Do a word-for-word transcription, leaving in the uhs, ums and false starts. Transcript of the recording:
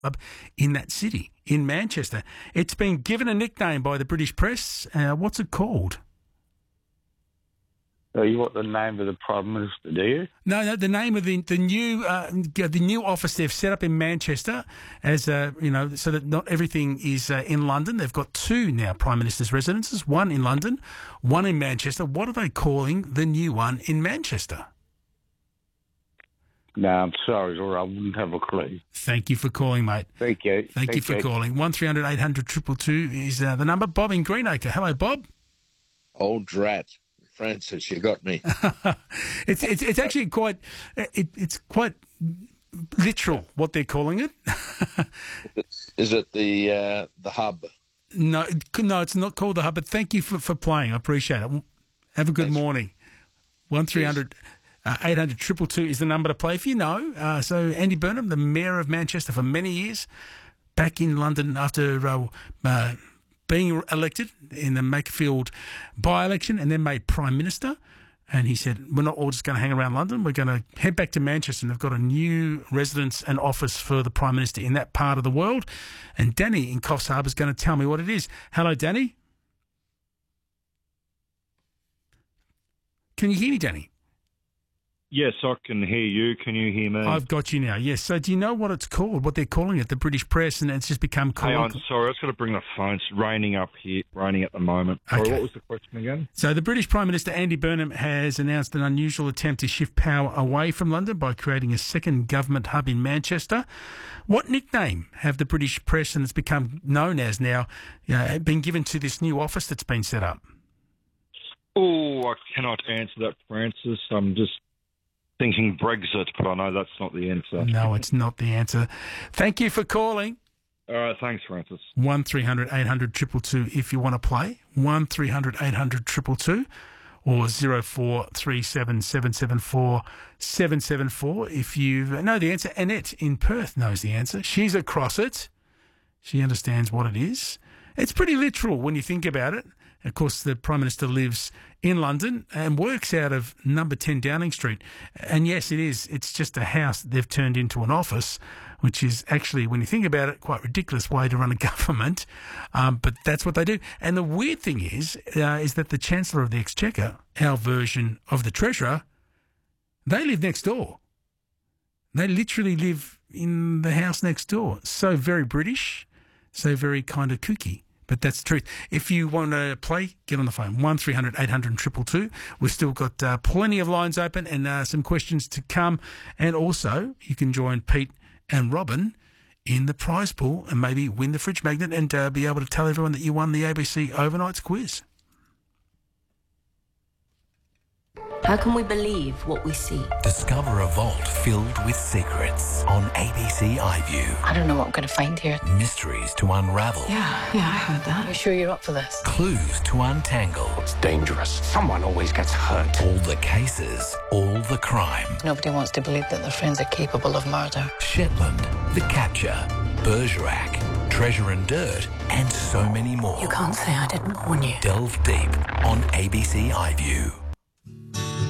club in that city, in Manchester. It's been given a nickname by the British press. Uh, what's it called? So you want the name of the Prime Minister, do you? No, no. The name of the the new uh, the new office they've set up in Manchester, as uh, you know, so that not everything is uh, in London. They've got two now Prime Minister's residences, one in London, one in Manchester. What are they calling the new one in Manchester? No, I'm sorry, Laura, I wouldn't have a clue. Thank you for calling, mate. Thank you. Thank, Thank you for you. calling. One three hundred eight hundred two two two is uh, the number. Bob in Greenacre. Hello, Bob. Old drat. Francis, you got me. it's, it's it's actually quite it, it's quite literal what they're calling it. Is it the uh, the hub? No, no, it's not called the hub. But thank you for, for playing. I appreciate it. Have a good Thanks. morning. One three hundred eight hundred two two two is the number to play if you know. Uh, so Andy Burnham, the Mayor of Manchester for many years, back in London after. Uh, uh, being elected in the Makerfield by-election and then made Prime Minister. And he said, we're not all just going to hang around London. We're going to head back to Manchester. And they've got a new residence and office for the Prime Minister in that part of the world. And Danny in Coffs Harbour is going to tell me what it is. Hello, Danny. Can you hear me, Danny? Yes, I can hear you. Can you hear me? I've got you now, yes. So do you know what it's called, what they're calling it, the British press, and it's just become called... Hey, I'm sorry, I was going to bring the phone. It's raining up here, raining at the moment. Sorry, Okay. What was the question again? So the British Prime Minister, Andy Burnham, has announced an unusual attempt to shift power away from London by creating a second government hub in Manchester. What nickname have the British press, and it's become known as now, uh, been given to this new office that's been set up? Oh, I cannot answer that, Francis. I'm just... thinking Brexit, but I know that's not the answer. No, it's not the answer. Thank you for calling. All right, thanks, Francis. One three hundred eight hundred two two two if you want to play. One three hundred eight hundred two two two or zero four three seven seven seven four seven seven four if you know the answer. Annette in Perth knows the answer. She's across it. She understands what it is. It's pretty literal when you think about it. Of course, the Prime Minister lives in London and works out of number ten Downing Street. And yes, it is. It's just a house that they've turned into an office, which is actually, when you think about it, quite a ridiculous way to run a government. Um, but that's what they do. And the weird thing is, uh, is that the Chancellor of the Exchequer, our version of the Treasurer, they live next door. They literally live in the house next door. So very British, so very kind of kooky. But that's the truth. If you want to play, get on the phone. one three hundred eight hundred two two two. We've still got uh, plenty of lines open and uh, some questions to come. And also, you can join Pete and Robin in the prize pool and maybe win the fridge magnet and uh, be able to tell everyone that you won the A B C Overnights quiz. How can we believe what we see? Discover a vault filled with secrets on A B C iView. I don't know what I'm going to find here. Mysteries to unravel. Yeah, yeah, I heard that. Are you sure you're up for this? Clues to untangle. It's dangerous. Someone always gets hurt. All the cases, all the crime. Nobody wants to believe that their friends are capable of murder. Shetland, The Capture, Bergerac, Treasure and Dirt, and so many more. You can't say I didn't warn you. Delve deep on A B C iView.